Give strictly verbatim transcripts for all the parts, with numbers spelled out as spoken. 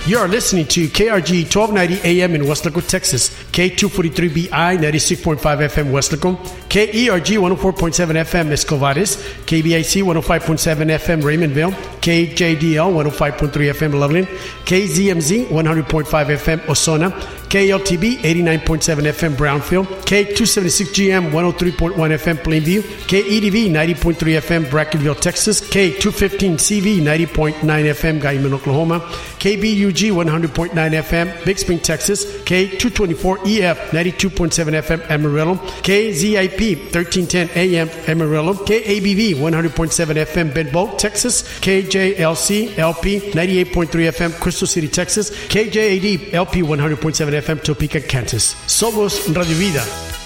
You are listening to K R G twelve ninety A M in Weslaco, Texas, K two forty-three B I ninety-six point five F M Weslaco, K E R G one oh four point seven F M Escovares, K B I C one oh five point seven F M Raymondville, K J D L one oh five point three F M Loveland, K Z M Z one hundred point five F M Osona, K L T B eighty-nine point seven F M Brownfield, K two seventy-six G M one oh three point one F M Plainview, K E D V ninety point three F M Brackenville, Texas, K two fifteen C V ninety point nine F M Guyman, Oklahoma, K B U G one hundred point nine F M Big Spring, Texas, K two twenty-four E F ninety-two point seven F M Amarillo, K Z I P thirteen ten A M Amarillo, K A B V one hundred point seven F M Benbow, Texas, K J L C L P ninety-eight point three F M Crystal City, Texas, K J A D L P one hundred point seven F M Topeka, Kansas. Somos Radio Vida.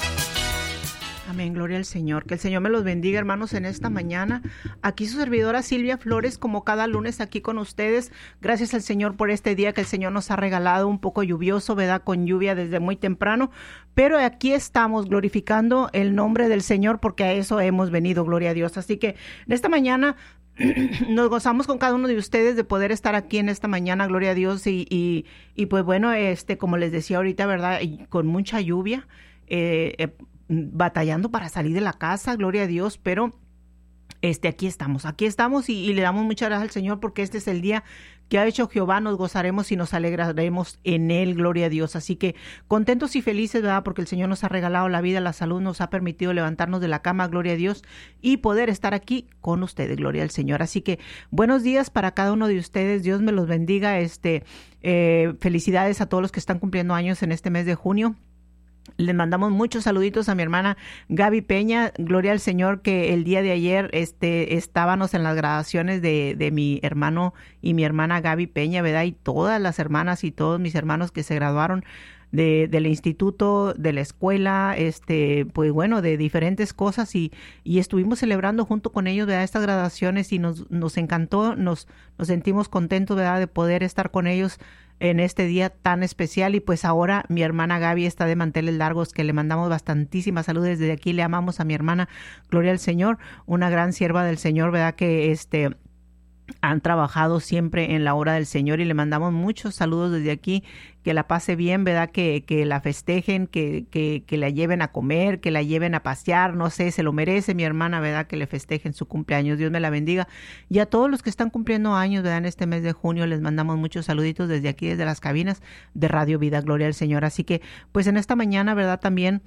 Amén, gloria al Señor. Que el Señor me los bendiga, hermanos, en esta mañana. Aquí su servidora Silvia Flores, como cada lunes aquí con ustedes. Gracias al Señor por este día que el Señor nos ha regalado, un poco lluvioso, ¿verdad? Con lluvia desde muy temprano. Pero aquí estamos glorificando el nombre del Señor porque a eso hemos venido, gloria a Dios. Así que en esta mañana nos gozamos con cada uno de ustedes de poder estar aquí en esta mañana, gloria a Dios. Y, y, y pues bueno, este, como les decía ahorita, ¿verdad? Y con mucha lluvia, eh, eh, batallando para salir de la casa, gloria a Dios, pero este aquí estamos, aquí estamos y, y le damos muchas gracias al Señor porque este es el día que ha hecho Jehová, nos gozaremos y nos alegraremos en él, gloria a Dios. Así que contentos y felices, ¿verdad? Porque el Señor nos ha regalado la vida, la salud, nos ha permitido levantarnos de la cama, gloria a Dios, y poder estar aquí con ustedes, gloria al Señor. Así que buenos días para cada uno de ustedes, Dios me los bendiga, este, eh, felicidades a todos los que están cumpliendo años en este mes de junio. Les mandamos muchos saluditos a mi hermana Gaby Peña, gloria al Señor, que el día de ayer este, estábamos en las graduaciones de, de mi hermano y mi hermana Gaby Peña, ¿verdad? Y todas las hermanas y todos mis hermanos que se graduaron de, del instituto, de la escuela, este, pues bueno, de diferentes cosas y, y estuvimos celebrando junto con ellos, ¿verdad? Estas graduaciones y nos, nos encantó, nos, nos sentimos contentos, ¿verdad? De poder estar con ellos en este día tan especial. Y pues ahora mi hermana Gaby está de manteles largos, que le mandamos bastantísimas saludos desde aquí. Le amamos a mi hermana, gloria al Señor, una gran sierva del Señor, ¿verdad? Que este han trabajado siempre en la obra del Señor y le mandamos muchos saludos desde aquí, que la pase bien, ¿verdad? Que, que la festejen, que, que, que la lleven a comer, que la lleven a pasear, no sé, se lo merece mi hermana, ¿verdad? Que le festejen su cumpleaños, Dios me la bendiga. Y a todos los que están cumpliendo años, ¿verdad? En este mes de junio les mandamos muchos saluditos desde aquí, desde las cabinas de Radio Vida, gloria al Señor. Así que, pues en esta mañana, ¿verdad? También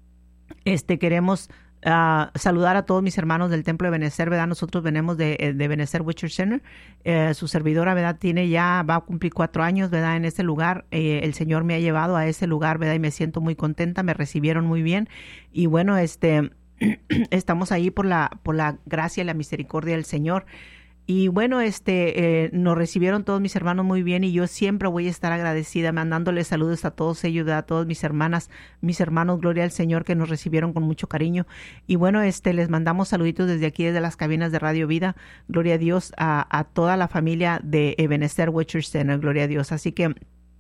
este queremos Uh, saludar a todos mis hermanos del Templo de Benecer, ¿verdad? Nosotros venimos de, de Benecer Witcher Center. Eh, su servidora, ¿verdad? Tiene ya, va a cumplir cuatro años, ¿verdad? En ese lugar. Eh, el Señor me ha llevado a ese lugar, ¿verdad? Y me siento muy contenta, me recibieron muy bien. Y bueno, este, estamos ahí por la, por la gracia y la misericordia del Señor. Y bueno, este, eh, nos recibieron todos mis hermanos muy bien y yo siempre voy a estar agradecida, mandándoles saludos a todos ellos, a todas mis hermanas, mis hermanos, gloria al Señor, que nos recibieron con mucho cariño. Y bueno, este, les mandamos saluditos desde aquí, desde las cabinas de Radio Vida, gloria a Dios, a, a toda la familia de Ebenezer Witcher Center, gloria a Dios. Así que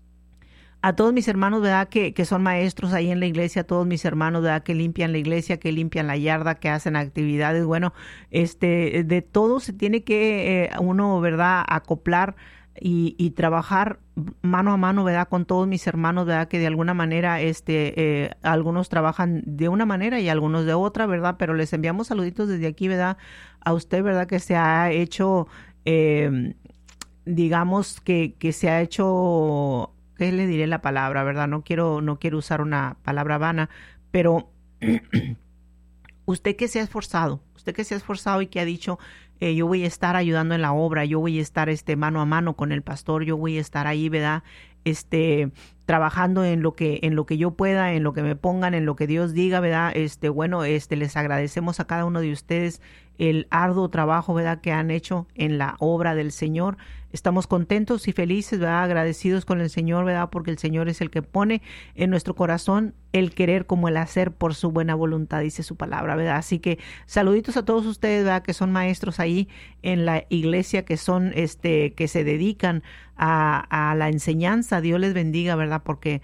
a todos mis hermanos, ¿verdad? Que, que son maestros ahí en la iglesia, a todos mis hermanos, ¿verdad? Que limpian la iglesia, que limpian la yarda, que hacen actividades. Bueno, este, de todo se tiene que eh, uno, ¿verdad? Acoplar y, y trabajar mano a mano, ¿verdad? Con todos mis hermanos, ¿verdad? Que de alguna manera, este, eh, algunos trabajan de una manera y algunos de otra, ¿verdad? Pero les enviamos saluditos desde aquí, ¿verdad? A usted, ¿verdad? Que se ha hecho, eh, digamos, que, que se ha hecho... ¿Qué le diré la palabra, verdad? No quiero, no quiero usar una palabra vana, pero usted que se ha esforzado, usted que se ha esforzado y que ha dicho, eh, yo voy a estar ayudando en la obra, yo voy a estar este mano a mano con el pastor, yo voy a estar ahí, ¿verdad? Este, trabajando en lo que, en lo que yo pueda, en lo que me pongan, en lo que Dios diga, ¿verdad? Este, bueno, este, les agradecemos a cada uno de ustedes el arduo trabajo, ¿verdad? Que han hecho en la obra del Señor. Estamos contentos y felices, ¿verdad? Agradecidos con el Señor, ¿verdad? Porque el Señor es el que pone en nuestro corazón el querer como el hacer por su buena voluntad, dice su palabra, ¿verdad? Así que saluditos a todos ustedes, ¿verdad? Que son maestros ahí en la iglesia, que son, este, que se dedican a, a la enseñanza. Dios les bendiga, ¿verdad? Porque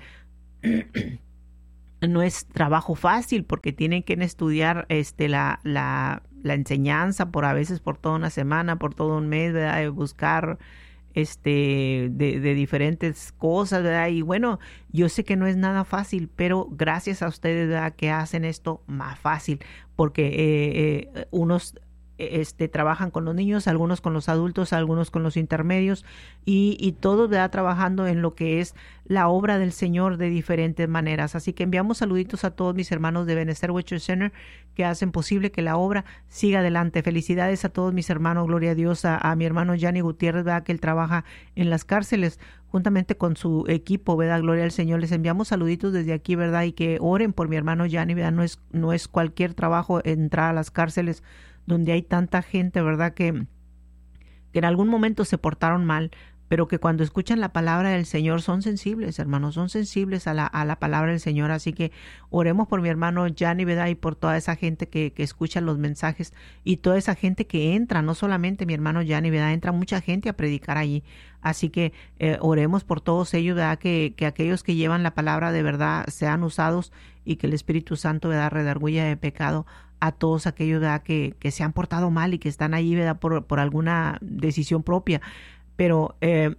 no es trabajo fácil, porque tienen que estudiar, este, la, la, la enseñanza por a veces por toda una semana, por todo un mes, ¿verdad? De buscar este, de, de diferentes cosas, ¿verdad? Y bueno, yo sé que no es nada fácil, pero gracias a ustedes, ¿verdad?, que hacen esto más fácil, porque eh, eh, unos este, trabajan con los niños, algunos con los adultos, algunos con los intermedios, y, y todos, ¿verdad?, trabajando en lo que es la obra del Señor de diferentes maneras. Así que enviamos saluditos a todos mis hermanos de Benecer Western Center que hacen posible que la obra siga adelante. Felicidades a todos mis hermanos, gloria a Dios, a, a mi hermano Yanni Gutiérrez, ¿verdad?, que él trabaja en las cárceles juntamente con su equipo, ¿verdad? Gloria al Señor. Les enviamos saluditos desde aquí, ¿verdad? Y que oren por mi hermano Yanni, ¿verdad? No es, no es cualquier trabajo entrar a las cárceles donde hay tanta gente, ¿verdad?, que, que en algún momento se portaron mal, pero que cuando escuchan la palabra del Señor son sensibles, hermanos, son sensibles a la, a la palabra del Señor. Así que oremos por mi hermano Yanni, ¿verdad?, y por toda esa gente que, que escucha los mensajes y toda esa gente que entra, no solamente mi hermano Yanni, ¿verdad?, entra mucha gente a predicar allí. Así que eh, oremos por todos ellos, ¿verdad?, que, que aquellos que llevan la palabra de verdad sean usados y que el Espíritu Santo, ¿verdad?, redarguya de pecado a todos aquellos, ¿verdad?, que, que se han portado mal y que están allí, ¿verdad?, por, por alguna decisión propia. Pero eh,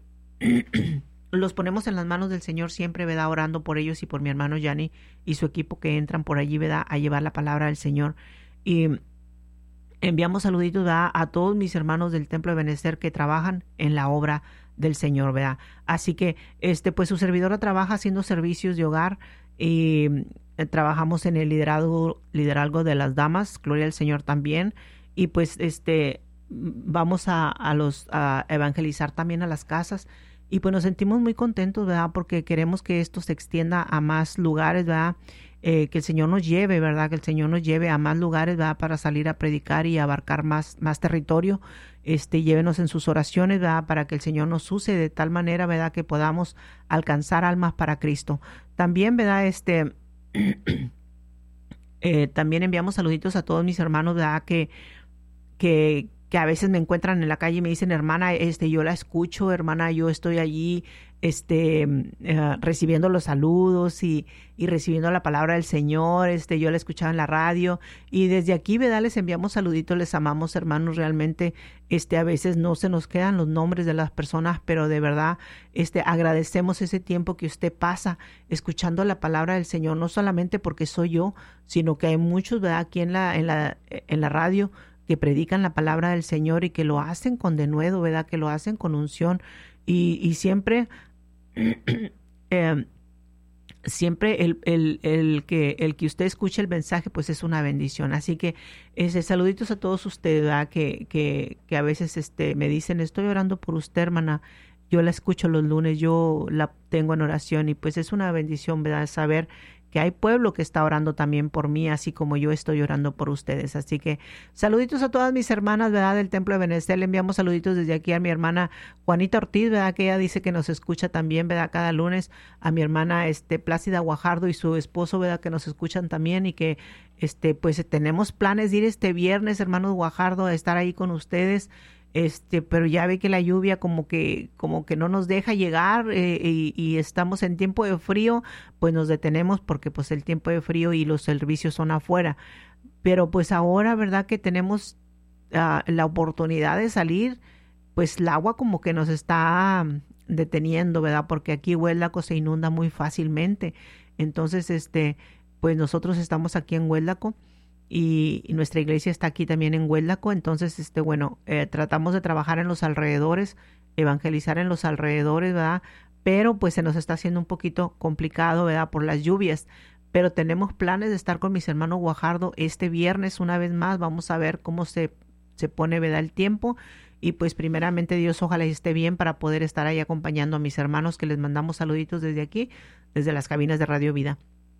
los ponemos en las manos del Señor siempre, ¿verdad?, orando por ellos y por mi hermano Yanni y su equipo que entran por allí, ¿verdad?, a llevar la palabra del Señor. Y enviamos saluditos, ¿verdad?, a todos mis hermanos del Templo de Benecer que trabajan en la obra del Señor, ¿verdad? Así que, este, pues su servidora trabaja haciendo servicios de hogar y eh, trabajamos en el liderazgo, liderazgo de las damas, gloria al Señor también. Y pues, este, vamos a, a los a evangelizar también a las casas y pues nos sentimos muy contentos, ¿verdad?, porque queremos que esto se extienda a más lugares, ¿verdad?, eh, que el Señor nos lleve, ¿verdad?, que el Señor nos lleve a más lugares, ¿verdad?, para salir a predicar y abarcar más, más territorio. Este, llévenos en sus oraciones, ¿verdad?, para que el Señor nos use de tal manera, ¿verdad?, que podamos alcanzar almas para Cristo. También, ¿verdad?, este eh, también enviamos saluditos a todos mis hermanos, ¿verdad?, que que que a veces me encuentran en la calle y me dicen, hermana, este, yo la escucho, hermana, yo estoy allí, este, eh, recibiendo los saludos y, y recibiendo la palabra del Señor, este, yo la escuchaba en la radio y desde aquí, ¿verdad?, les enviamos saluditos, les amamos, hermanos, realmente, este, a veces no se nos quedan los nombres de las personas, pero de verdad, este, agradecemos ese tiempo que usted pasa escuchando la palabra del Señor, no solamente porque soy yo, sino que hay muchos, ¿verdad?, aquí en la, en la, en la radio, que predican la palabra del Señor y que lo hacen con denuedo, ¿verdad?, que lo hacen con unción y, y siempre, eh, siempre el, el, el, que, el que usted escuche el mensaje, pues es una bendición. Así que ese, saluditos a todos ustedes, ¿verdad?, que, que, que a veces este, me dicen, estoy orando por usted, hermana, yo la escucho los lunes, yo la tengo en oración y pues es una bendición, ¿verdad?, saber que hay pueblo que está orando también por mí, así como yo estoy orando por ustedes. Así que saluditos a todas mis hermanas, ¿verdad?, del Templo de Benecer. Le enviamos saluditos desde aquí a mi hermana Juanita Ortiz, ¿verdad?, que ella dice que nos escucha también, ¿verdad?, cada lunes. A mi hermana este, Plácida Guajardo y su esposo, ¿verdad?, que nos escuchan también y que este, pues tenemos planes de ir este viernes, hermanos Guajardo, a estar ahí con ustedes. Este, pero ya ve que la lluvia como que como que no nos deja llegar eh, y, y estamos en tiempo de frío, pues nos detenemos porque pues el tiempo de frío y los servicios son afuera. Pero pues ahora, ¿verdad?, que tenemos uh, la oportunidad de salir, pues el agua como que nos está deteniendo, ¿verdad?, porque aquí Huéldaco se inunda muy fácilmente. Entonces, este, pues nosotros estamos aquí en Huéldaco. Y, y nuestra iglesia está aquí también en Huéldaco, entonces, este, bueno, eh, tratamos de trabajar en los alrededores, evangelizar en los alrededores, ¿verdad? Pero pues se nos está haciendo un poquito complicado, ¿verdad?, por las lluvias, pero tenemos planes de estar con mis hermanos Guajardo este viernes una vez más, vamos a ver cómo se, se pone, ¿verdad?, el tiempo, y pues primeramente Dios ojalá esté bien para poder estar ahí acompañando a mis hermanos, que les mandamos saluditos desde aquí, desde las cabinas de Radio Vida.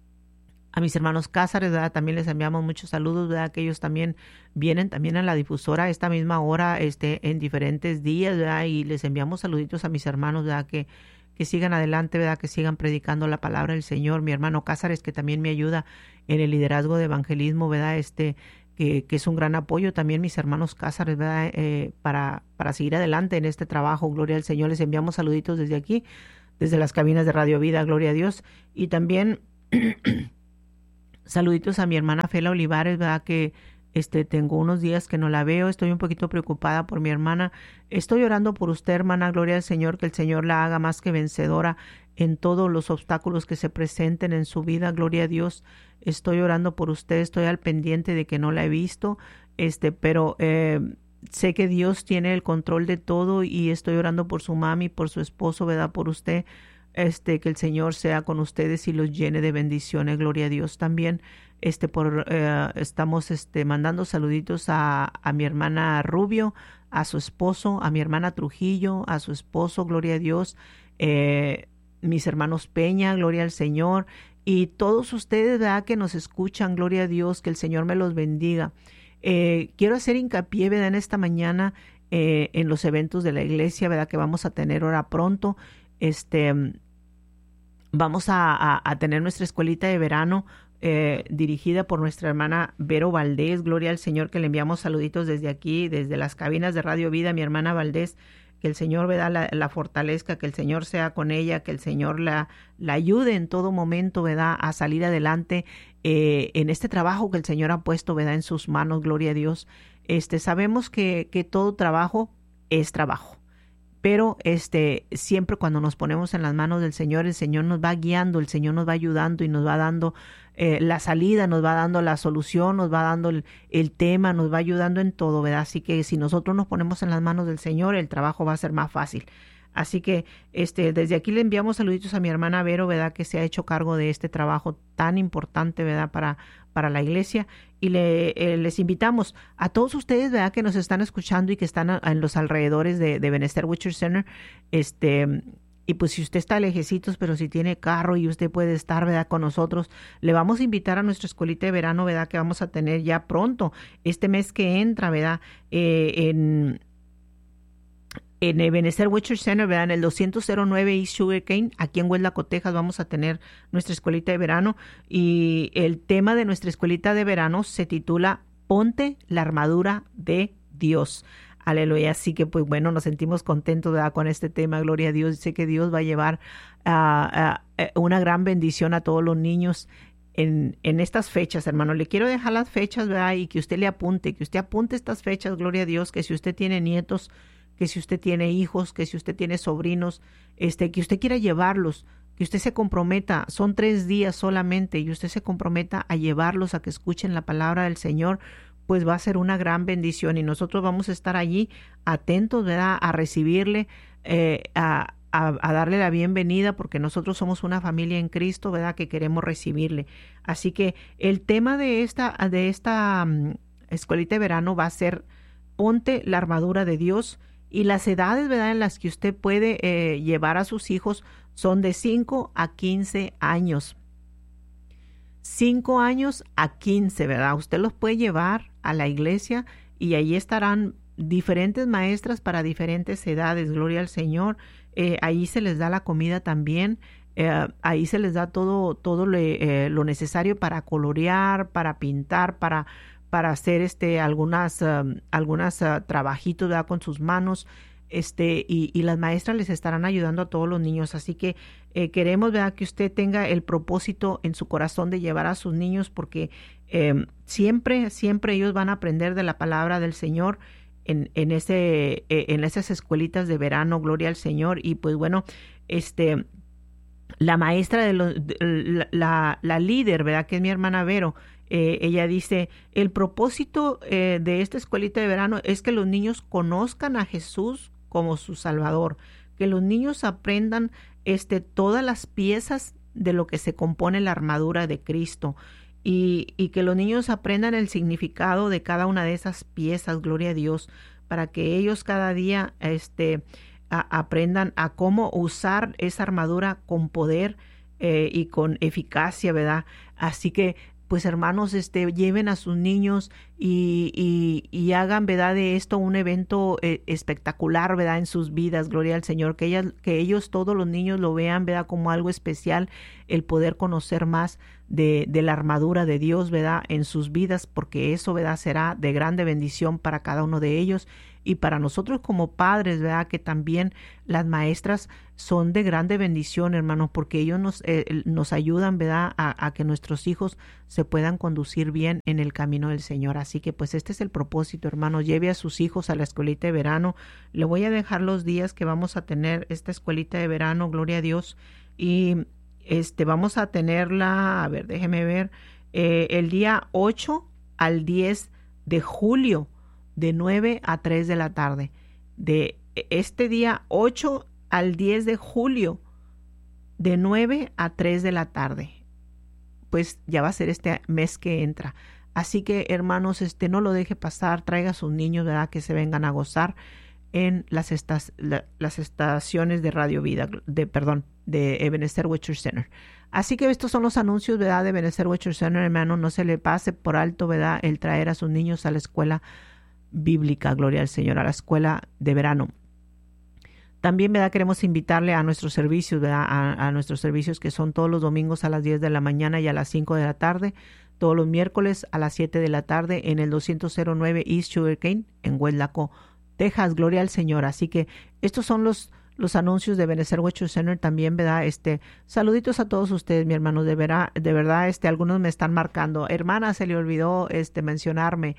A mis hermanos Cázares, ¿verdad?, también les enviamos muchos saludos, ¿verdad?, que ellos también vienen también a la difusora a esta misma hora, este, en diferentes días, ¿verdad?, y les enviamos saluditos a mis hermanos, ¿verdad?, que, que sigan adelante, ¿verdad?, que sigan predicando la palabra del Señor. Mi hermano Cázares, que también me ayuda en el liderazgo de evangelismo, ¿verdad?, este, que, que es un gran apoyo. También mis hermanos Cázares, ¿verdad?, eh, para, para seguir adelante en este trabajo, gloria al Señor. Les enviamos saluditos desde aquí, desde las cabinas de Radio Vida, gloria a Dios. Y también saluditos a mi hermana Fela Olivares, ¿verdad?, que Este, tengo unos días que no la veo, estoy un poquito preocupada por mi hermana. Estoy orando por usted, hermana, gloria al Señor, que el Señor la haga más que vencedora en todos los obstáculos que se presenten en su vida, gloria a Dios. Estoy orando por usted, estoy al pendiente de que no la he visto, este, pero eh, sé que Dios tiene el control de todo y estoy orando por su mami, por su esposo, ¿verdad? Por usted, este, que el Señor sea con ustedes y los llene de bendiciones, gloria a Dios también. Este, por, eh, estamos este, mandando saluditos a, a mi hermana Rubio, a su esposo, a mi hermana Trujillo, a su esposo, gloria a Dios, eh, mis hermanos Peña, gloria al Señor, y todos ustedes, ¿verdad?, que nos escuchan, gloria a Dios, que el Señor me los bendiga. Eh, quiero hacer hincapié, ¿verdad?, en esta mañana eh, en los eventos de la iglesia, ¿verdad?, que vamos a tener ahora pronto. Este, vamos a, a, a tener nuestra escuelita de verano Eh, dirigida por nuestra hermana Vero Valdés, gloria al Señor, que le enviamos saluditos desde aquí, desde las cabinas de Radio Vida, mi hermana Valdés, que el Señor ¿verdad?, la, la fortalezca, que el Señor sea con ella, que el Señor la, la ayude en todo momento, ¿verdad?, a salir adelante eh, en este trabajo que el Señor ha puesto, ¿verdad?, en sus manos, gloria a Dios. Este, sabemos que, que todo trabajo es trabajo. Pero este, siempre cuando nos ponemos en las manos del Señor, el Señor nos va guiando, el Señor nos va ayudando y nos va dando eh, la salida, nos va dando la solución, nos va dando el, el tema, nos va ayudando en todo, ¿verdad? Así que si nosotros nos ponemos en las manos del Señor, el trabajo va a ser más fácil. Así que este, desde aquí le enviamos saluditos a mi hermana Vero, ¿verdad?, que se ha hecho cargo de este trabajo tan importante, ¿verdad?, para, para la iglesia. Y le, eh, les invitamos a todos ustedes, ¿verdad?, que nos están escuchando y que están a, en los alrededores de, de Bennester Witcher Center. Este, y pues si usted está lejecitos, pero si tiene carro y usted puede estar, ¿verdad?, con nosotros, le vamos a invitar a nuestra escuelita de verano, ¿verdad?, que vamos a tener ya pronto, este mes que entra, ¿verdad?, eh, en... en el Bennester Witcher Center, ¿verdad?, en el doscientos nueve East Sugarcane, aquí en Hueslaco, Texas, vamos a tener nuestra escuelita de verano. Y el tema de nuestra escuelita de verano se titula Ponte la armadura de Dios. Aleluya. Así que, pues bueno, nos sentimos contentos, ¿verdad?, con este tema. Gloria a Dios. Sé que Dios va a llevar uh, uh, una gran bendición a todos los niños en, en estas fechas, hermano. Le quiero dejar las fechas, ¿verdad?, y que usted le apunte, que usted apunte estas fechas, gloria a Dios, que si usted tiene nietos, que si usted tiene hijos, que si usted tiene sobrinos, este, que usted quiera llevarlos, que usted se comprometa, son tres días solamente, y usted se comprometa a llevarlos a que escuchen la palabra del Señor, pues va a ser una gran bendición y nosotros vamos a estar allí atentos, ¿verdad?, a recibirle, eh, a, a, a darle la bienvenida, porque nosotros somos una familia en Cristo, ¿verdad?, que queremos recibirle. Así que el tema de esta, de esta um, escuelita de verano va a ser Ponte la armadura de Dios. Y las edades, ¿verdad?, en las que usted puede eh, llevar a sus hijos son de cinco a quince años. cinco años a quince, ¿verdad? Usted los puede llevar a la iglesia y ahí estarán diferentes maestras para diferentes edades, gloria al Señor. Eh, ahí se les da la comida también. Eh, ahí se les da todo, todo le, eh, lo necesario para colorear, para pintar, para... para hacer este algunas um, algunas uh, trabajitos, ¿verdad?, con sus manos, este y, y las maestras les estarán ayudando a todos los niños. Así que eh, queremos, ¿verdad?, que usted tenga el propósito en su corazón de llevar a sus niños, porque eh, siempre siempre ellos van a aprender de la palabra del Señor en en ese eh, en esas escuelitas de verano, gloria al Señor. Y pues bueno, este la maestra de los de, la, la la líder, ¿verdad?, que es mi hermana Vero. Eh, ella dice, el propósito eh, de esta escuelita de verano es que los niños conozcan a Jesús como su Salvador, que los niños aprendan este, todas las piezas de lo que se compone la armadura de Cristo y, y que los niños aprendan el significado de cada una de esas piezas, gloria a Dios, para que ellos cada día este, a, aprendan a cómo usar esa armadura con poder eh, y con eficacia, ¿verdad? Así que pues hermanos, este, lleven a sus niños y, y, y hagan, ¿verdad?, de esto un evento eh, espectacular, ¿verdad?, en sus vidas, gloria al Señor, que, ellas, que ellos, todos los niños lo vean, ¿verdad?, como algo especial, el poder conocer más de, de la armadura de Dios, ¿verdad?, en sus vidas, porque eso, ¿verdad?, será de grande bendición para cada uno de ellos. y para nosotros como padres, ¿verdad? Que también las maestras son de grande bendición, hermanos, porque ellos nos, eh, nos ayudan, ¿verdad? A, a que nuestros hijos se puedan conducir bien en el camino del Señor. Así que pues este es el propósito, hermanos. Lleve a sus hijos a la escuelita de verano. Le voy a dejar los días que vamos a tener esta escuelita de verano, gloria a Dios. Y este vamos a tenerla, a ver, déjeme ver, eh, el día ocho al diez de julio, de nueve a tres de la tarde. De este día ocho al diez de julio, de nueve a tres de la tarde. Pues ya va a ser este mes que entra. Así que, hermanos, este no lo deje pasar, traiga a sus niños, ¿verdad? Que se vengan a gozar en las, estas, la, las estaciones de Radio Vida, de perdón, de Ebenezer Witcher Center. Así que estos son los anuncios, ¿verdad? De Ebenezer Witcher Center, hermano. No se le pase por alto, ¿verdad? El traer a sus niños a la escuela bíblica, gloria al Señor, a la escuela de verano. También, ¿verdad? Queremos invitarle a nuestros servicios, ¿verdad? A, a nuestros servicios que son todos los domingos a las diez de la mañana y a las cinco de la tarde, todos los miércoles a las siete de la tarde en el doscientos nueve East Sugarcane en Weslaco, Texas, gloria al Señor. Así que estos son los los anuncios de Ebenezer Witcher Center también, ¿verdad? Este, saluditos a todos ustedes, mi hermano, de verdad, de verdad, este, algunos me están marcando. Hermana, se le olvidó, este, mencionarme.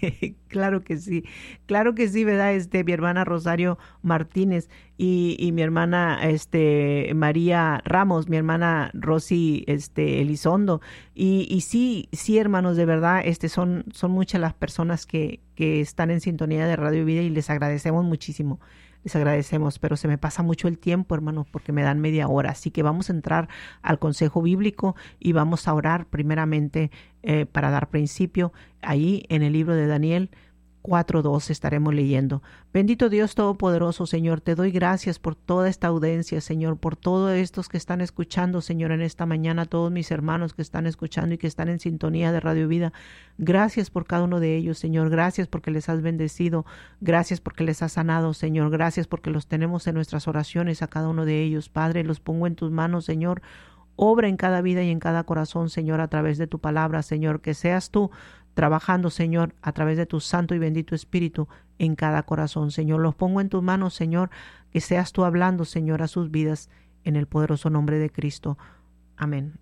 Claro que sí, claro que sí, ¿verdad? Este, mi hermana Rosario Martínez y, y mi hermana, este, María Ramos, mi hermana Rosy, este, Elizondo. Y, y sí, sí, hermanos, de verdad, este, son, son muchas las personas que, que están en sintonía de Radio Vida y les agradecemos muchísimo. Les agradecemos, pero se me pasa mucho el tiempo, hermanos, porque me dan media hora. Así que vamos a entrar al consejo bíblico y vamos a orar primeramente eh, para dar principio. Ahí en el libro de Daniel cuatro dos estaremos leyendo. Bendito Dios Todopoderoso, Señor, te doy gracias por toda esta audiencia, Señor, por todos estos que están escuchando, Señor, en esta mañana, todos mis hermanos que están escuchando y que están en sintonía de Radio Vida. Gracias por cada uno de ellos, Señor. Gracias porque les has bendecido. Gracias porque les has sanado, Señor. Gracias porque los tenemos en nuestras oraciones a cada uno de ellos. Padre, los pongo en tus manos, Señor. Obra en cada vida y en cada corazón, Señor, a través de tu palabra, Señor. Que seas tú trabajando, Señor, a través de tu santo y bendito Espíritu en cada corazón, Señor. Los pongo en tus manos, Señor, que seas tú hablando, Señor, a sus vidas en el poderoso nombre de Cristo. Amén.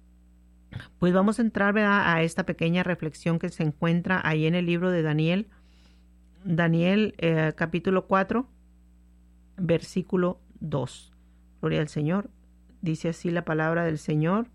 Pues vamos a entrar, ¿verdad?, a esta pequeña reflexión que se encuentra ahí en el libro de Daniel. Daniel, eh, capítulo cuatro, versículo dos. Gloria al Señor. Dice así la palabra del Señor.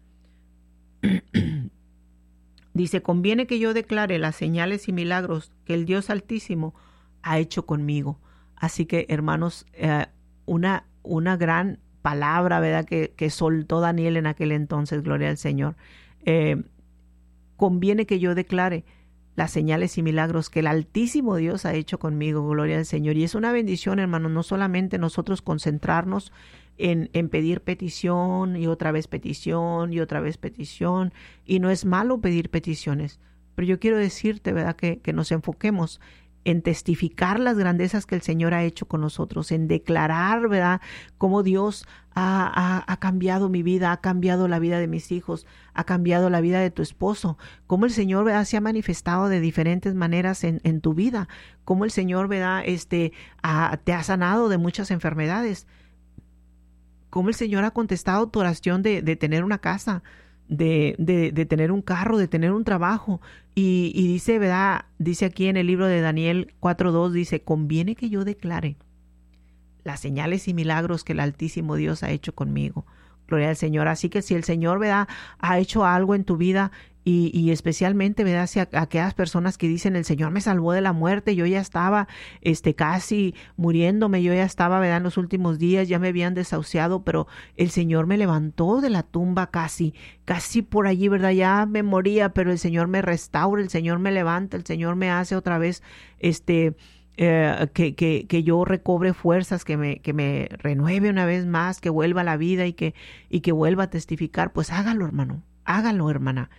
Dice, conviene que yo declare las señales y milagros que el Dios Altísimo ha hecho conmigo. Así que, hermanos, eh, una, una gran palabra, ¿verdad?, que, que soltó Daniel en aquel entonces, gloria al Señor. Eh, conviene que yo declare las señales y milagros que el Altísimo Dios ha hecho conmigo, gloria al Señor. Y es una bendición, hermanos, no solamente nosotros concentrarnos En, en pedir petición y otra vez petición y otra vez petición. Y no es malo pedir peticiones, pero yo quiero decirte, ¿verdad?, que, que nos enfoquemos en testificar las grandezas que el Señor ha hecho con nosotros, en declarar, ¿verdad?, cómo Dios ha, ha, ha cambiado mi vida, ha cambiado la vida de mis hijos, ha cambiado la vida de tu esposo, cómo el Señor, ¿verdad?, se ha manifestado de diferentes maneras en, en tu vida, cómo el Señor, ¿verdad?, este, ha, te ha sanado de muchas enfermedades, cómo el Señor ha contestado tu oración de, de tener una casa, de, de, de tener un carro, de tener un trabajo. Y, y dice, ¿verdad? Dice aquí en el libro de Daniel cuatro dos, dice, conviene que yo declare las señales y milagros que el Altísimo Dios ha hecho conmigo. Gloria al Señor. Así que si el Señor, ¿verdad?, ha hecho algo en tu vida, y, y especialmente, ¿verdad?, si a, a aquellas personas que dicen, el Señor me salvó de la muerte, yo ya estaba este, casi muriéndome, yo ya estaba, ¿verdad?, en los últimos días, ya me habían desahuciado, pero el Señor me levantó de la tumba casi, casi por allí, ¿verdad?, ya me moría, pero el Señor me restaura, el Señor me levanta, el Señor me hace otra vez, este... Eh, que, que, que yo recobre fuerzas, que me, que me renueve una vez más, que vuelva a la vida y que, y que vuelva a testificar. Pues hágalo, hermano, hágalo, hermana.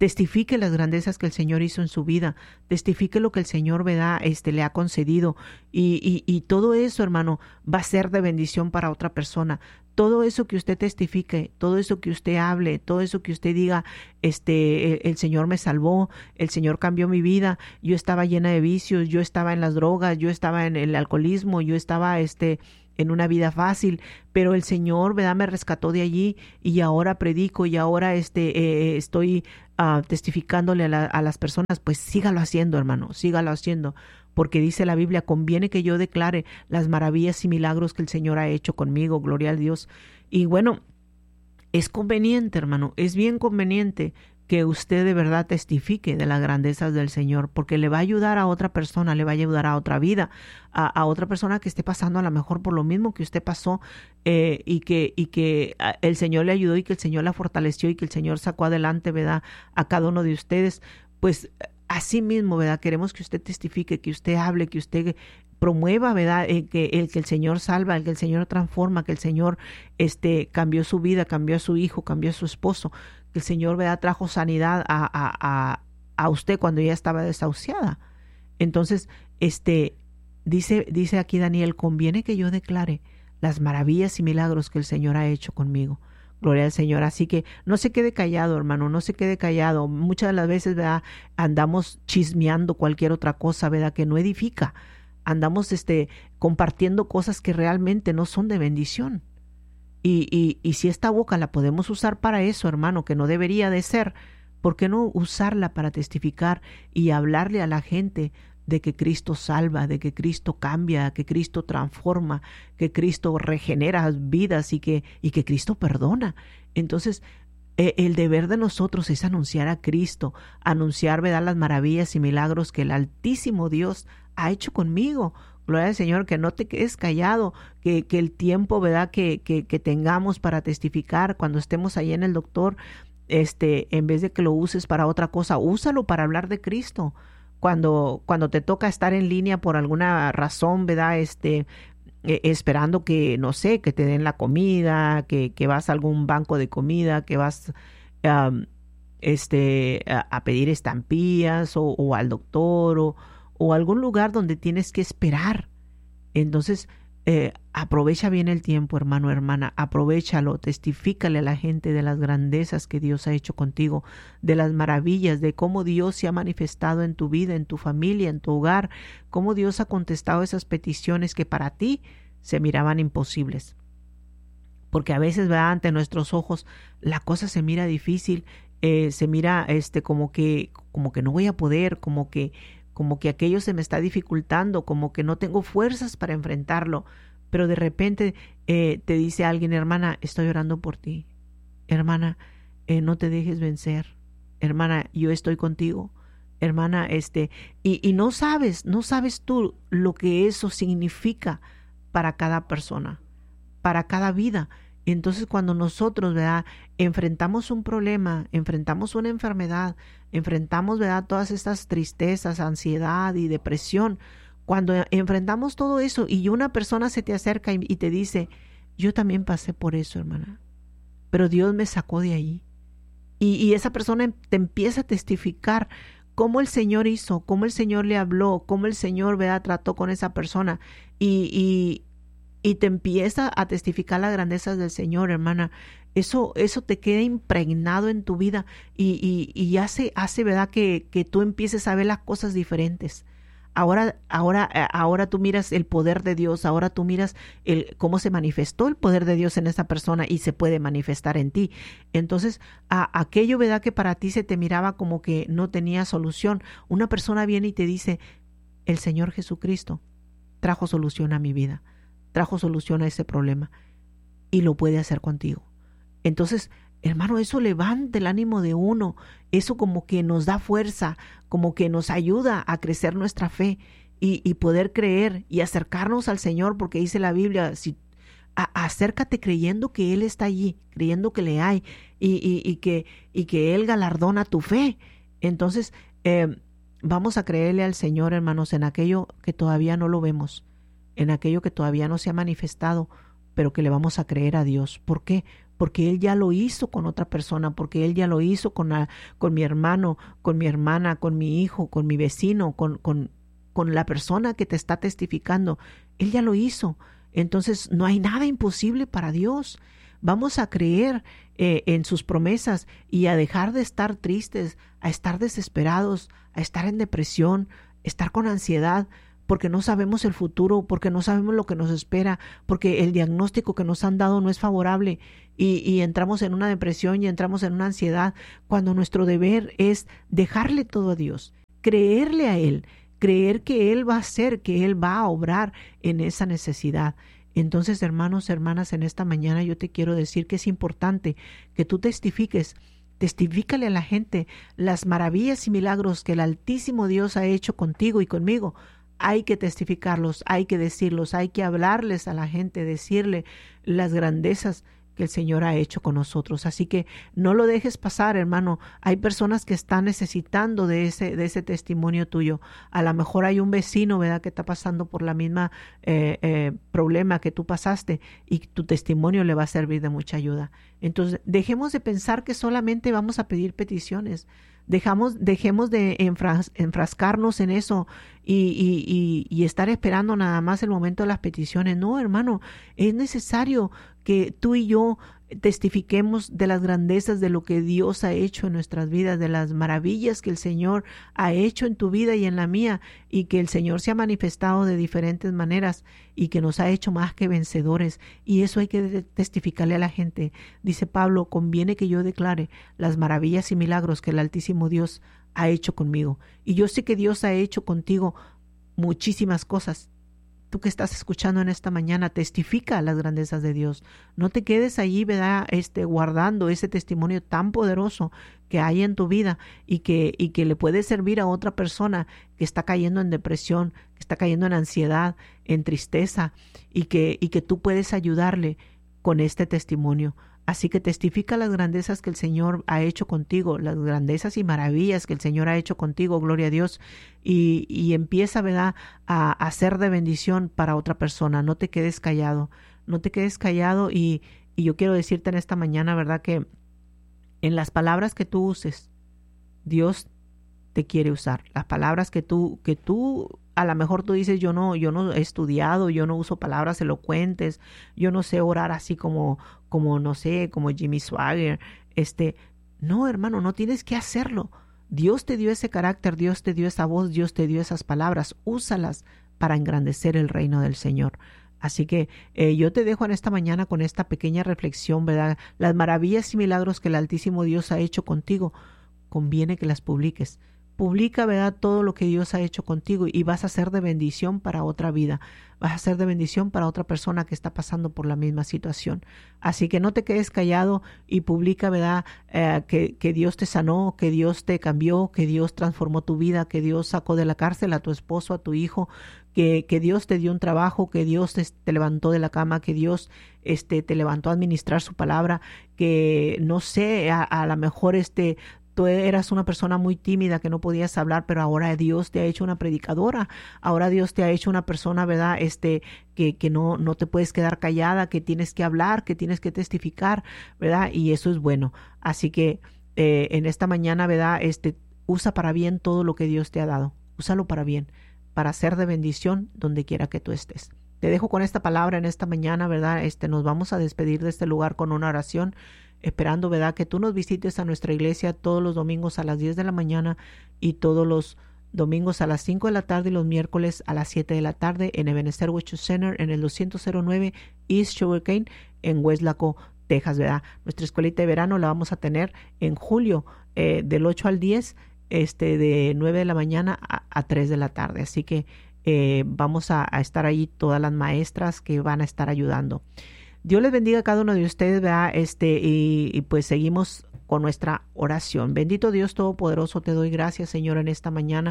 testifique las grandezas que el Señor hizo en su vida, testifique lo que el Señor, ¿verdad?, este, le ha concedido, y, y, y todo eso, hermano, va a ser de bendición para otra persona. Todo eso que usted testifique, todo eso que usted hable, todo eso que usted diga, este, el, el Señor me salvó, el Señor cambió mi vida, yo estaba llena de vicios, yo estaba en las drogas, yo estaba en el alcoholismo, yo estaba, este, en una vida fácil, pero el Señor, ¿verdad?, me rescató de allí y ahora predico y ahora este, eh, estoy uh, testificándole a, la, a las personas. Pues sígalo haciendo, hermano, sígalo haciendo, porque dice la Biblia, conviene que yo declare las maravillas y milagros que el Señor ha hecho conmigo, gloria a Dios. Y bueno, es conveniente, hermano, es bien conveniente que usted de verdad testifique de las grandezas del Señor, porque le va a ayudar a otra persona, le va a ayudar a otra vida, a, a otra persona que esté pasando a lo mejor por lo mismo que usted pasó, eh, y que y que el Señor le ayudó y que el Señor la fortaleció y que el Señor sacó adelante, ¿verdad?, a cada uno de ustedes. Pues así mismo, ¿verdad?, queremos que usted testifique, que usted hable, que usted promueva, ¿verdad?, el que, el que el Señor salva, el que el Señor transforma, que el Señor este, cambió su vida, cambió a su hijo, cambió a su esposo, que el Señor, ¿verdad?, trajo sanidad a, a, a, a usted cuando ella estaba desahuciada. Entonces, este, dice, dice aquí Daniel, conviene que yo declare las maravillas y milagros que el Señor ha hecho conmigo. Gloria al Señor. Así que no se quede callado, hermano, no se quede callado. Muchas de las veces, ¿verdad?, andamos chismeando cualquier otra cosa, ¿verdad?, que no edifica. Andamos este, compartiendo cosas que realmente no son de bendición. Y, y, y si esta boca la podemos usar para eso, hermano, que no debería de ser, ¿por qué no usarla para testificar y hablarle a la gente de que Cristo salva, de que Cristo cambia, que Cristo transforma, que Cristo regenera vidas y que, y que Cristo perdona? Entonces, eh, el deber de nosotros es anunciar a Cristo, anunciar, ¿verdad?, las maravillas y milagros que el Altísimo Dios ha hecho conmigo. Gloria al Señor, que no te quedes callado, que, que el tiempo, ¿verdad?, que, que, que tengamos para testificar cuando estemos ahí en el doctor, este, en vez de que lo uses para otra cosa, úsalo para hablar de Cristo. Cuando, cuando te toca estar en línea por alguna razón, ¿verdad?, este, eh, esperando que, no sé, que te den la comida, que, que vas a algún banco de comida, que vas um, este, a, a pedir estampillas o, o al doctor o o algún lugar donde tienes que esperar. Entonces, eh, aprovecha bien el tiempo, hermano, hermana, aprovéchalo, testifícale a la gente de las grandezas que Dios ha hecho contigo, de las maravillas, de cómo Dios se ha manifestado en tu vida, en tu familia, en tu hogar, cómo Dios ha contestado esas peticiones que para ti se miraban imposibles. Porque a veces, ¿verdad?, ante nuestros ojos la cosa se mira difícil, eh, se mira este como que, como que no voy a poder, como que como que aquello se me está dificultando, como que no tengo fuerzas para enfrentarlo, pero de repente eh, te dice alguien, hermana, estoy orando por ti, hermana, eh, no te dejes vencer, hermana, yo estoy contigo, hermana, este, y, y no sabes, no sabes tú lo que eso significa para cada persona, para cada vida. Entonces, cuando nosotros, ¿verdad?, enfrentamos un problema, enfrentamos una enfermedad, enfrentamos, ¿verdad?, todas estas tristezas, ansiedad y depresión, cuando enfrentamos todo eso y una persona se te acerca y, y te dice, yo también pasé por eso, hermana, pero Dios me sacó de ahí. Y, y esa persona te empieza a testificar cómo el Señor hizo, cómo el Señor le habló, cómo el Señor, ¿verdad?, trató con esa persona y, y y te empieza a testificar las grandezas del Señor, hermana. Eso, eso te queda impregnado en tu vida y, y, y hace, hace, ¿verdad?, que, que tú empieces a ver las cosas diferentes. Ahora, ahora, ahora tú miras el poder de Dios, ahora tú miras el, cómo se manifestó el poder de Dios en esa persona y se puede manifestar en ti. Entonces, a, aquello, ¿verdad?, que para ti se te miraba como que no tenía solución, una persona viene y te dice, el Señor Jesucristo trajo solución a mi vida, trajo solución a ese problema y lo puede hacer contigo. Entonces, hermano, eso levanta el ánimo de uno, eso como que nos da fuerza, como que nos ayuda a crecer nuestra fe y, y poder creer y acercarnos al Señor, porque dice la Biblia, si, a, acércate creyendo que Él está allí, creyendo que le hay y, y, y, que, y que Él galardona tu fe. Entonces, eh, vamos a creerle al Señor, hermanos, en aquello que todavía no lo vemos, en aquello que todavía no se ha manifestado, pero que le vamos a creer a Dios. ¿Por qué? porque Él ya lo hizo con otra persona, porque Él ya lo hizo con, la, con mi hermano, con mi hermana, con mi hijo, con mi vecino, con, con, con la persona que te está testificando. Él ya lo hizo. Entonces no hay nada imposible para Dios. Vamos a creer eh, en sus promesas y a dejar de estar tristes, a estar desesperados, a estar en depresión, estar con ansiedad, porque no sabemos el futuro, porque no sabemos lo que nos espera, porque el diagnóstico que nos han dado no es favorable y, y entramos en una depresión y entramos en una ansiedad, cuando nuestro deber es dejarle todo a Dios, creerle a Él, creer que Él va a hacer, que Él va a obrar en esa necesidad. Entonces, hermanos, hermanas, en esta mañana yo te quiero decir que es importante que tú testifiques, testifícale a la gente las maravillas y milagros que el Altísimo Dios ha hecho contigo y conmigo. Hay que testificarlos, hay que decirlos, hay que hablarles a la gente, decirle las grandezas que el Señor ha hecho con nosotros. Así que no lo dejes pasar, hermano. Hay personas que están necesitando de ese, de ese testimonio tuyo. A lo mejor hay un vecino, ¿verdad?, que está pasando por la misma eh, eh, problema que tú pasaste y tu testimonio le va a servir de mucha ayuda. Entonces, dejemos de pensar que solamente vamos a pedir peticiones. Dejamos, dejemos de enfras, enfrascarnos en eso y, y, y, y estar esperando nada más el momento de las peticiones. No, hermano, es necesario que tú y yo testifiquemos de las grandezas de lo que Dios ha hecho en nuestras vidas, de las maravillas que el Señor ha hecho en tu vida y en la mía, y que el Señor se ha manifestado de diferentes maneras y que nos ha hecho más que vencedores. Y eso hay que testificarle a la gente. Dice Pablo, conviene que yo declare las maravillas y milagros que el Altísimo Dios ha hecho conmigo. Y yo sé que Dios ha hecho contigo muchísimas cosas. Tú que estás escuchando en esta mañana, testifica las grandezas de Dios. No te quedes allí, ¿verdad?, este, guardando ese testimonio tan poderoso que hay en tu vida y que, y que le puede servir a otra persona que está cayendo en depresión, que está cayendo en ansiedad, en tristeza, y que, y que tú puedes ayudarle con este testimonio. Así que testifica las grandezas que el Señor ha hecho contigo, las grandezas y maravillas que el Señor ha hecho contigo, gloria a Dios, y, y empieza, ¿verdad?, a, a ser de bendición para otra persona. No te quedes callado, no te quedes callado y, y yo quiero decirte en esta mañana, ¿verdad?, que en las palabras que tú uses, Dios te quiere usar. Las palabras que tú, que tú, a lo mejor tú dices, yo no, yo no he estudiado, yo no uso palabras elocuentes, yo no sé orar así como, como no sé, como Jimmy Swaggart. Este, no, hermano, no tienes que hacerlo. Dios te dio ese carácter, Dios te dio esa voz, Dios te dio esas palabras. Úsalas para engrandecer el reino del Señor. Así que eh, yo te dejo en esta mañana con esta pequeña reflexión, ¿verdad? Las maravillas y milagros que el Altísimo Dios ha hecho contigo, conviene que las publiques. Publica, ¿verdad?, todo lo que Dios ha hecho contigo y vas a ser de bendición para otra vida. Vas a ser de bendición para otra persona que está pasando por la misma situación. Así que no te quedes callado y publica, ¿verdad?, eh, que, que Dios te sanó, que Dios te cambió, que Dios transformó tu vida, que Dios sacó de la cárcel a tu esposo, a tu hijo, que, que Dios te dio un trabajo, que Dios te, te levantó de la cama, que Dios este, te levantó a administrar su palabra, que no sé, a, a lo mejor este... tú eras una persona muy tímida que no podías hablar, pero ahora Dios te ha hecho una predicadora. Ahora Dios te ha hecho una persona, ¿verdad?, este, que, que no, no te puedes quedar callada, que tienes que hablar, que tienes que testificar, ¿verdad? Y eso es bueno. Así que eh, en esta mañana, ¿verdad?, este, usa para bien todo lo que Dios te ha dado. Úsalo para bien, para ser de bendición donde quiera que tú estés. Te dejo con esta palabra en esta mañana, ¿verdad? Este, nos vamos a despedir de este lugar con una oración, esperando, ¿verdad?, que tú nos visites a nuestra iglesia todos los domingos a las diez de la mañana y todos los domingos a las cinco de la tarde y los miércoles a las siete de la tarde en Ebenezer Worship Center en el doscientos nueve East Sugarcane en Weslaco, Texas, ¿verdad? Nuestra escuelita de verano la vamos a tener en julio eh, del ocho al diez, este, de nueve de la mañana a, a tres de la tarde. Así que eh, vamos a, a estar ahí todas las maestras que van a estar ayudando. Dios les bendiga a cada uno de ustedes, ¿verdad? Este, y, y pues seguimos con nuestra oración. Bendito Dios Todopoderoso, te doy gracias, Señor, en esta mañana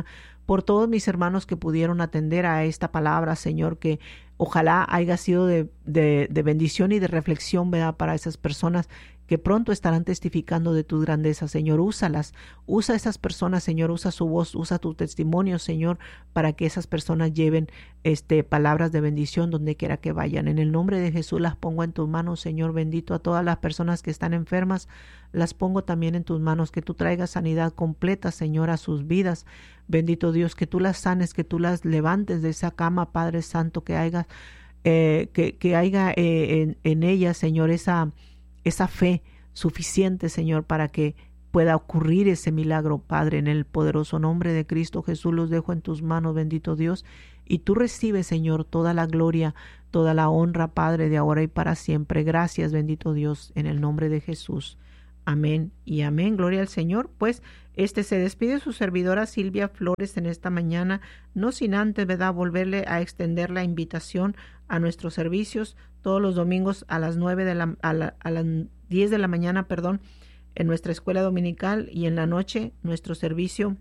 por todos mis hermanos que pudieron atender a esta palabra, Señor, que ojalá haya sido de, de, de bendición y de reflexión, ¿verdad?, para esas personas que pronto estarán testificando de tu grandeza. Señor, úsalas, usa a esas personas, Señor, usa su voz, usa tu testimonio, Señor, para que esas personas lleven este, palabras de bendición donde quiera que vayan. En el nombre de Jesús las pongo en tus manos, Señor, bendito a todas las personas que están enfermas, las pongo también en tus manos, que tú traigas sanidad completa, Señor, a sus vidas. Bendito Dios, que tú las sanes, que tú las levantes de esa cama, Padre Santo, que haya, eh, que, que haya eh, en, en ella, Señor, esa esa fe suficiente, Señor, para que pueda ocurrir ese milagro, Padre, en el poderoso nombre de Cristo Jesús. Los dejo en tus manos, bendito Dios, y tú recibes, Señor, toda la gloria, toda la honra, Padre, de ahora y para siempre. Gracias, bendito Dios, en el nombre de Jesús. Amén y amén. Gloria al Señor. Pues este se despide su servidora Silvia Flores en esta mañana, no sin antes, ¿verdad?, volverle a extender la invitación a nuestros servicios todos los domingos a las nueve de la a, la, a las diez de la mañana, perdón, en nuestra escuela dominical, y en la noche nuestro servicio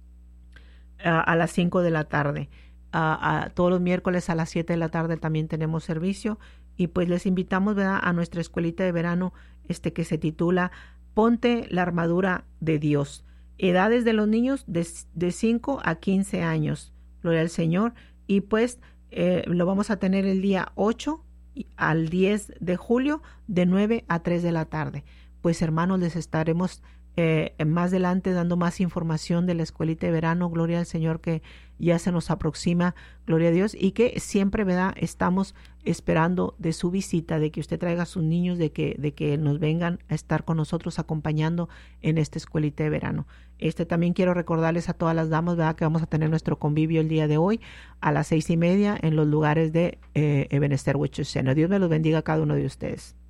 a, a las cinco de la tarde. A, a, todos los miércoles a las siete de la tarde también tenemos servicio, y pues les invitamos, ¿verdad?, a nuestra escuelita de verano este que se titula Ponte la armadura de Dios. Edades de los niños de, de cinco a quince años. Gloria al Señor. Y pues eh, lo vamos a tener el día ocho al diez de julio de nueve a tres de la tarde. Pues hermanos, les estaremos eh, más adelante dando más información de la escuelita de verano. Gloria al Señor, que ya se nos aproxima, gloria a Dios, y que siempre, ¿verdad?, estamos esperando de su visita, de que usted traiga a sus niños, de que, de que nos vengan a estar con nosotros acompañando en esta escuelita de verano. Este también quiero recordarles a todas las damas, ¿verdad?, que vamos a tener nuestro convivio el día de hoy a las seis y media en los lugares de eh, Ebenezer Witches Center. Dios me los bendiga a cada uno de ustedes.